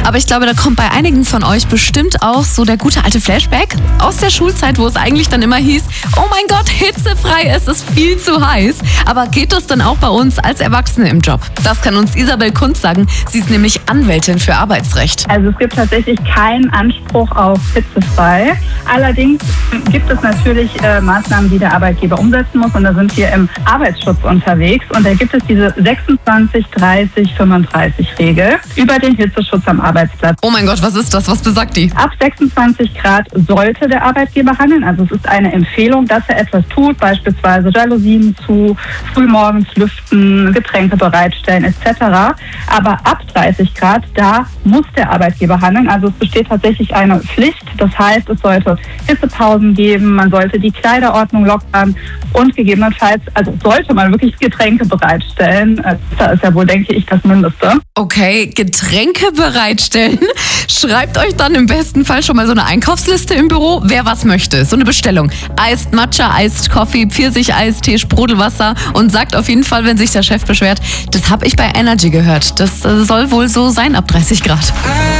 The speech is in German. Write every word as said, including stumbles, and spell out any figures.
Aber ich glaube, da kommt bei einigen von euch bestimmt auch so der gute alte Flashback aus der Schulzeit, wo es eigentlich dann immer hieß, oh mein Gott, hitzefrei, es ist viel zu heiß. Aber geht das dann auch bei uns als Erwachsene im Job? Das kann uns Isabel Kunz sagen. Sie ist nämlich Anwältin für Arbeitsrecht. Also es gibt tatsächlich keinen Anspruch auf hitzefrei. Allerdings gibt es natürlich äh, Maßnahmen, die der Arbeitgeber umsetzen muss. Und da sind wir im Arbeitsschutz unterwegs. Und da gibt es diese sechsundzwanzig dreißig fünfunddreißig Regel über den Hitzeschutz am Arbeitsplatz. Oh mein Gott, was ist das? Was besagt die? Ab sechsundzwanzig Grad sollte der Arbeitgeber handeln. Also es ist eine Empfehlung, dass er etwas tut, beispielsweise Jalousien zu, frühmorgens lüften, Getränke bereitstellen et cetera. Aber ab dreißig Grad, da muss der Arbeitgeber handeln. Also es besteht tatsächlich eine Pflicht. Das heißt, es sollte Hitzepausen geben, man sollte die Kleiderordnung lockern und gegebenenfalls, also sollte man wirklich Getränke bereitstellen. Das ist ja wohl, denke ich, das Mindeste. Okay, Getränke bereitstellen. Schreibt euch dann im besten Fall schon mal so eine Einkaufsliste im Büro, wer was möchte. So eine Bestellung. Iced Matcha, Iced Coffee, Pfirsich-Eistee, Sprudelwasser und sagt auf jeden Fall, wenn sich der Chef beschwert, das habe ich bei Energy gehört. Das soll wohl so sein ab dreißig Grad.